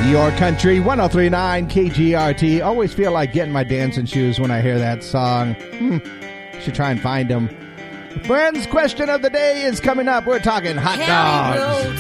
Your Country, 103.9 KGRT. Always feel like getting my dancing shoes when I hear that song. Should try and find them. Friends, question of the day is coming up. We're talking hot dogs.